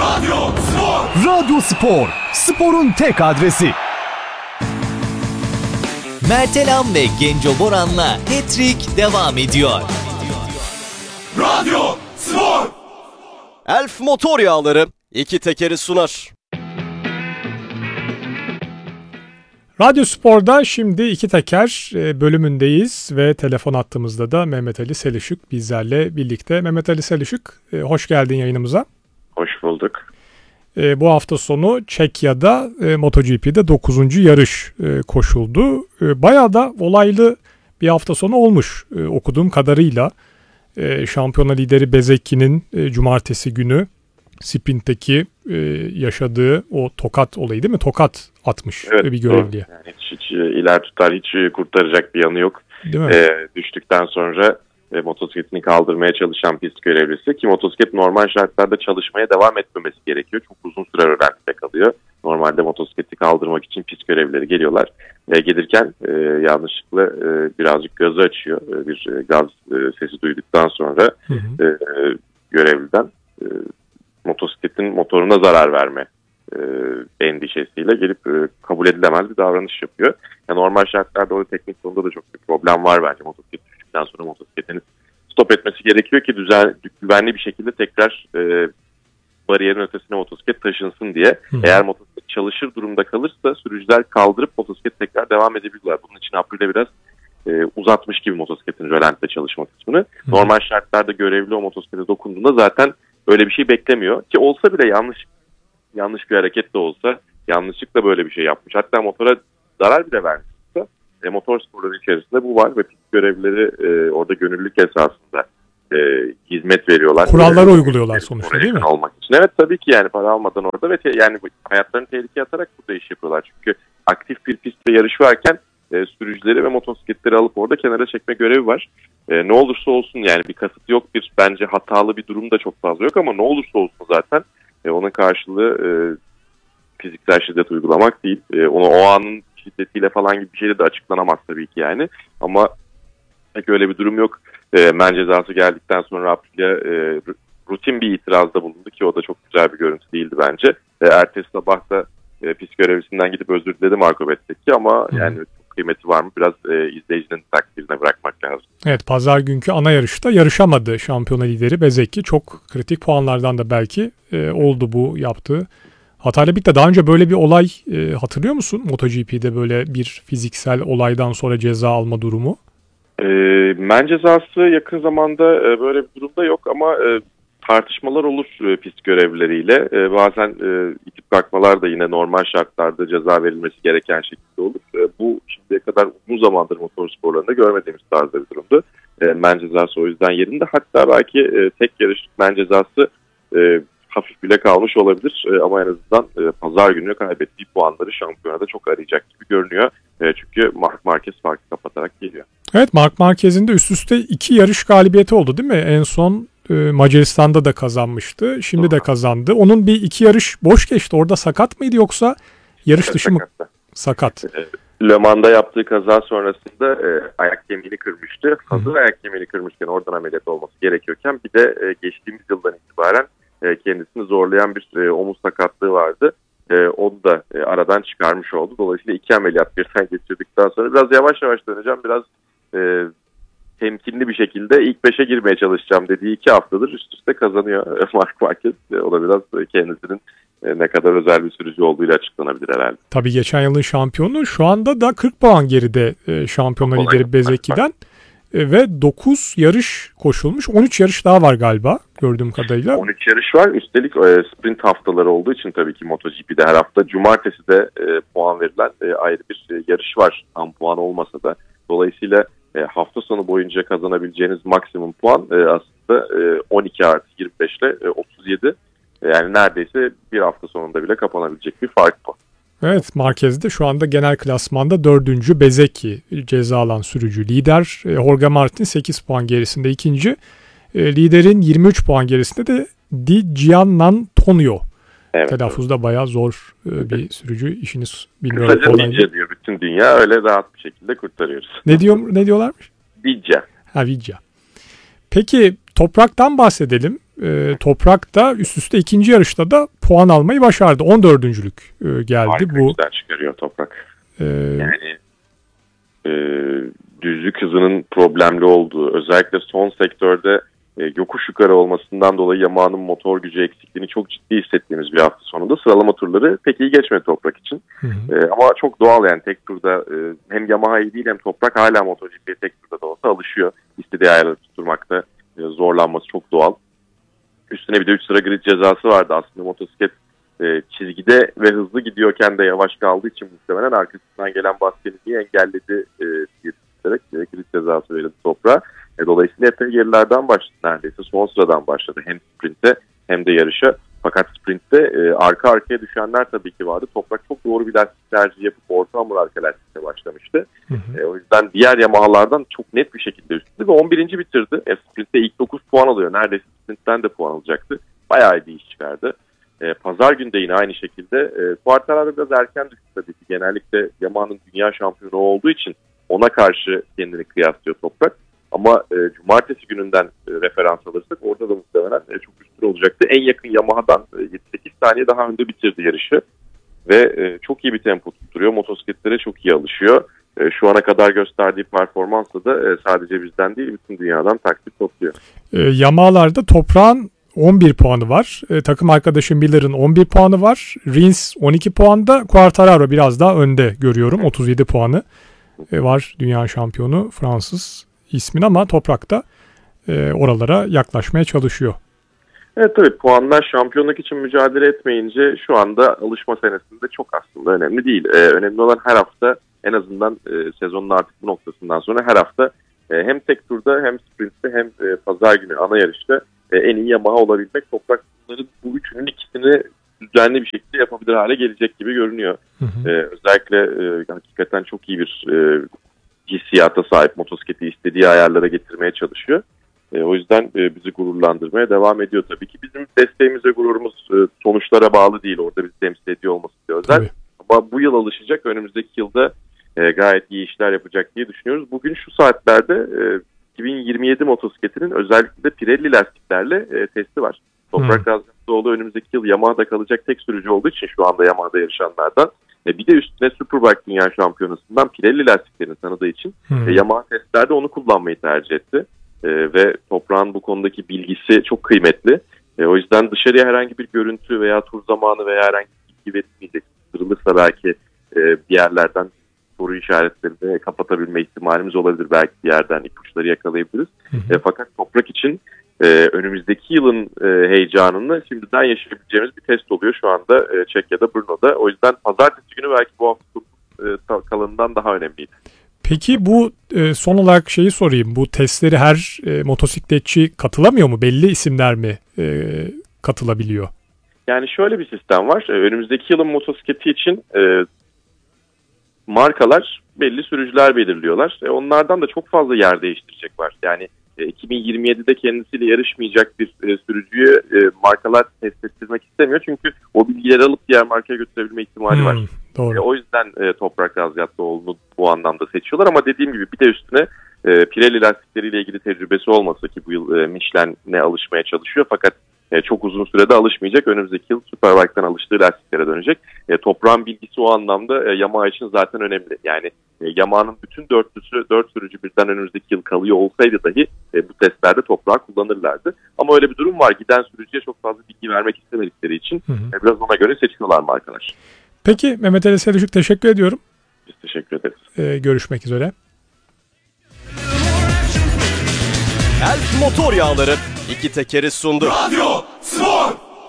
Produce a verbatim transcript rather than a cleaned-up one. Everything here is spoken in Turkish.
Radyo Spor. Radyo Spor. Sporun tek adresi. Mertelam ve Genco Boran'la Hat-Trick devam ediyor. Radyo Spor. Elf Motor Yağları iki tekeri sunar. Radyo Spor'da şimdi iki teker bölümündeyiz ve telefon hattımızda da Mehmet Ali Selişuk bizlerle birlikte. Mehmet Ali Selişuk, hoş geldin yayınımıza. Hoş bulduk. Bu hafta sonu Çekya'da MotoGP'de dokuzuncu yarış koşuldu. Bayağı da olaylı bir hafta sonu olmuş okuduğum kadarıyla. Şampiyona lideri Bezzecchi'nin cumartesi günü Sprint'teki yaşadığı o tokat olayı değil mi? Tokat atmış evet, bir görevliye. Yani hiç, hiç iler tutar, hiç kurtaracak bir yanı yok. Değil mi? E, düştükten sonra e, motosikletini kaldırmaya çalışan pist görevlisi ki motosiklet normal şartlarda çalışmaya devam etmemesi gerekiyor. Çok uzun süre rölantide kalıyor. Normalde motosikleti kaldırmak için pist görevlileri geliyorlar. E, gelirken e, yanlışlıkla e, birazcık gazı açıyor. E, bir e, gaz e, sesi duyduktan sonra hı hı. E, görevliden e, motosikletin motoruna zarar verme e, endişesiyle gelip e, kabul edilemez bir davranış yapıyor. Yani normal şartlarda orada teknik konuda da çok bir problem var bence. Motosiklet düştükten sonra motosikletin stop etmesi gerekiyor ki düzen, güvenli bir şekilde tekrar e, bariyerin ötesine motosiklet taşınsın diye. Hı. Eğer motosiklet çalışır durumda kalırsa sürücüler kaldırıp motosiklet tekrar devam edebilirler. Bunun için Aprilia biraz e, uzatmış gibi motosikletin rölantide çalışma kısmını. Hı. Normal şartlarda görevli o motosiklete dokunduğunda zaten öyle bir şey beklemiyor ki olsa bile yanlış yanlış bir hareket de olsa yanlışlıkla böyle bir şey yapmış. Hatta motora zarar bile vermişse e, motor sporları içerisinde bu var ve pist görevlileri e, orada gönüllülük esasında e, hizmet veriyorlar. Kuralları e, uyguluyorlar sonuçta değil mi? Olmak için. Evet tabii ki yani para almadan orada ve te, yani hayatlarını tehlikeye atarak burada iş yapıyorlar. Çünkü aktif bir pistte yarış varken e, sürücüleri ve motosikletleri alıp orada kenara çekme görevi var. E, ne olursa olsun yani bir kasıt yok, bir bence hatalı bir durum da çok fazla yok ama ne olursa olsun zaten e, onun karşılığı e, fiziksel şiddet uygulamak değil. E, onu o anın şiddetiyle falan gibi bir şeyle de açıklanamaz tabii ki yani. Ama pek öyle bir durum yok. E, men cezası geldikten sonra Aprilia e, rutin bir itirazda bulundu ki o da çok güzel bir görüntü değildi bence. E, ertesi sabah da e, pist görevlisinden gidip özür diledi Marco Bezzecchi ama hmm. yani kıymeti var mı biraz e, izleyicinin takdirine bırakmak lazım. Evet, pazar günkü ana yarışta yarışamadı şampiyona lideri Bezzecchi. Çok kritik puanlardan da belki e, oldu bu yaptığı hatayla birlikte. Daha önce böyle bir olay e, hatırlıyor musun? MotoGP'de böyle bir fiziksel olaydan sonra ceza alma durumu. E, men cezası yakın zamanda e, böyle bir durumda yok ama e, tartışmalar olur e, pist görevlileriyle. E, bazen e, itip kalkmalar da yine normal şartlarda ceza verilmesi gereken şekilde olur. E, bu şimdiye kadar uzun zamandır motor sporlarında görmediğimiz tarzda bir durumdu. E, men cezası o yüzden yerinde. Hatta belki e, tek yarışlık men cezası e, hafif bile kalmış olabilir. E, ama en azından e, pazar günü kaybettiği puanları şampiyonada çok arayacak gibi görünüyor. E, çünkü Marc Marquez farkı kapatarak geliyor. Evet, Marc Marquez'in de üst üste iki yarış galibiyeti oldu değil mi? En son Macaristan'da da kazanmıştı. Şimdi Doğru. de kazandı. Onun bir iki yarış boş geçti. Orada sakat mıydı yoksa yarış evet, dışı mı? Sakat. Le Mans'da yaptığı kaza sonrasında e, ayak kemiğini kırmıştı. Hazır ayak kemiğini kırmışken oradan ameliyat olması gerekiyorken bir de e, geçtiğimiz yıldan itibaren e, kendisini zorlayan bir e, omuz sakatlığı vardı. E, onu da e, aradan çıkarmış oldu. Dolayısıyla iki ameliyat birden geçirdikten sonra biraz yavaş yavaş döneceğim. Biraz e, temkinli bir şekilde ilk beşe girmeye çalışacağım dediği iki haftadır üst üste kazanıyor Marc Marquez. O da biraz kendisinin ne kadar özel bir sürücü olduğuyla açıklanabilir herhalde. Tabii geçen yılın şampiyonu şu anda da kırk puan geride şampiyonlar lideri Bezzecchi'den ve dokuz yarış koşulmuş. on üç yarış daha var galiba gördüğüm kadarıyla. on üç yarış var. Üstelik sprint haftaları olduğu için tabii ki MotoGP'de her hafta cumartesi de puan verilen ayrı bir yarış var. Tam puan olmasa da. Dolayısıyla E, hafta sonu boyunca kazanabileceğiniz maksimum puan e, aslında e, on iki artı yirmi beş ile e, otuz yedi. E, yani neredeyse bir hafta sonunda bile kapanabilecek bir fark bu. Evet, Marquez de şu anda genel klasmanda dördüncü. Bezzecchi ceza alan sürücü lider. E, Jorge Martin sekiz puan gerisinde ikinci. E, liderin yirmi üç puan gerisinde de Di Giannantonio. Evet, Telaffuzda evet. bayağı zor e, bir sürücü. İşiniz bilmiyorum. Kısaca Vidya diyor bütün dünya. Öyle rahat bir şekilde kurtarıyoruz. Ne diyor ne diyorlarmış? Vidya. Ha, Vidya. Peki topraktan bahsedelim. e, Toprak da üst üste ikinci yarışta da puan almayı başardı. on dördüncülük e, geldi. Harika Bu güzel çıkarıyor Toprak. e, Yani e, düzlük hızının problemli olduğu, özellikle son sektörde e, yokuş yukarı olmasından dolayı Yamaha'nın motor gücü eksikliğini çok ciddi hissettiğimiz bir hafta sonunda sıralama turları pek iyi geçmedi Toprak için. hı hı. E, ama çok doğal yani tek turda e, hem Yamaha iyi değil hem Toprak hala MotoGP'ye tek turda da olsa alışıyor. İstediği ayarları tutturmakta e, zorlanması çok doğal. Üstüne bir de üç sıra grid cezası vardı aslında motosiklet. E, çizgide ve hızlı gidiyorken de yavaş kaldığı için muhtemelen arkasından gelen basketini engelledi e, diye düşünerek e, grid cezası verildi Toprağa. E, dolayısıyla epey gerilerden başladı neredeyse. Son sıradan başladı hem sprinte hem de yarışa. Fakat sprintte e, arka arkaya düşenler tabii ki vardı. Toprak çok doğru bir lastik tercihi yapıp orta hamur arka lastikle başlamıştı. Hı hı. E, o yüzden diğer Yamaha'lardan çok net bir şekilde üstündü ve on birinci bitirdi. E, sprintte ilk dokuz puan alıyor. Neredeyse sprintten de puan alacaktı. Bayağı iyi bir iş çıkardı. E, Pazar günü de yine aynı şekilde. E, Quartararo biraz erken düştü tabii ki. Genellikle Yamaha'nın dünya şampiyonu olduğu için ona karşı kendini kıyaslıyor Toprak. Ama e, cumartesi gününden e, referans alırsak orada da muhtemelen e, çok üstün olacaktı. En yakın Yamaha'dan e, yedi sekiz saniye daha önde bitirdi yarışı. Ve e, çok iyi bir tempo tutturuyor. Motosikletlere çok iyi alışıyor. E, şu ana kadar gösterdiği performansla da e, sadece bizden değil bütün dünyadan takdir topluyor. E, Yamaha'larda Toprak'ın on bir puanı var. E, takım arkadaşı Miller'ın on bir puanı var. Rins on iki puanda. Quartararo biraz daha önde görüyorum. otuz yedi puanı e, var dünya şampiyonu Fransız ismin ama Toprak'ta e, oralara yaklaşmaya çalışıyor. Evet tabii puanlar şampiyonluk için mücadele etmeyince şu anda alışma senesinde çok aslında önemli değil. Ee, önemli olan her hafta en azından e, sezonun artık bu noktasından sonra her hafta e, hem tek turda hem sprintte hem e, pazar günü ana yarışta e, en iyi Yamaha olabilmek. Toprak bunların bu üçünün ikisini düzenli bir şekilde yapabilir hale gelecek gibi görünüyor. Hı hı. E, özellikle e, hakikaten çok iyi bir e, hissiyata sahip, motosikleti istediği ayarlara getirmeye çalışıyor. E, o yüzden e, bizi gururlandırmaya devam ediyor tabii ki. Bizim desteğimiz ve gururumuz e, sonuçlara bağlı değil. Orada bizi temsil ediyor olması bir özel. Tabii. Ama bu yıl alışacak. Önümüzdeki yılda e, gayet iyi işler yapacak diye düşünüyoruz. Bugün şu saatlerde e, iki bin yirmi yedi motosikletinin özellikle de Pirelli lastiklerle e, testi var. Toprak Razgatlıoğlu önümüzdeki yıl Yamaha'da kalacak tek sürücü olduğu için şu anda Yamaha'da yarışanlardan. E, bir de üstüne Superbike Dünya Şampiyonası'ndan Pirelli lastiklerini tanıdığı için Hmm. e, Yamaha testlerde onu kullanmayı tercih etti. E, ve Toprak'ın bu konudaki bilgisi çok kıymetli. E, o yüzden dışarıya herhangi bir görüntü veya tur zamanı veya herhangi bir bilgi verilmeyecek. Kırılırsa belki e, bir yerlerden soru işaretlerini kapatabilme ihtimalimiz olabilir. Belki bir yerden ipuçları yakalayabiliriz. Hı hı. E, fakat Toprak için e, önümüzdeki yılın e, heyecanını şimdiden yaşayabileceğimiz bir test oluyor şu anda e, Çekya'da, Brno'da. O yüzden pazartesi günü belki bu hafta e, kalanından daha önemliydi. Peki bu e, son olarak şeyi sorayım. Bu testleri her e, motosikletçi katılamıyor mu? Belli isimler mi e, katılabiliyor? Yani şöyle bir sistem var. E, önümüzdeki yılın motosikleti için e, markalar belli sürücüler belirliyorlar. E, onlardan da çok fazla yer değiştirecek var. Yani e, iki bin yirmi yedide kendisiyle yarışmayacak bir e, sürücüyü e, markalar test ettirmek istemiyor. Çünkü o bilgileri alıp diğer markaya götürebilme ihtimali Hmm, var. doğru. E, o yüzden e, Toprak Razgatlıoğlu'nu bu anlamda seçiyorlar ama dediğim gibi bir de üstüne e, Pirelli lastikleriyle ilgili tecrübesi olmasa ki bu yıl e, Michelin'e alışmaya çalışıyor fakat e, çok uzun sürede alışmayacak. Önümüzdeki yıl Superbike'dan alıştığı lastiklere dönecek. E, Toprağın bilgisi o anlamda e, Yamaha için zaten önemli. Yani e, Yamaha'nın bütün dörtlüsü, dört sürücü birden önümüzdeki yıl kalıyor olsaydı dahi e, bu testlerde Toprağı kullanırlardı. Ama öyle bir durum var. Giden sürücüye çok fazla bilgi vermek istemedikleri için Hı hı. e, biraz ona göre seçiyorlar markalar. Peki Mehmet Ali Selçuk teşekkür ediyorum. Biz teşekkür ederiz. E, görüşmek üzere. Elf Motor Yağları iki tekeri sundu. Radyo Spor.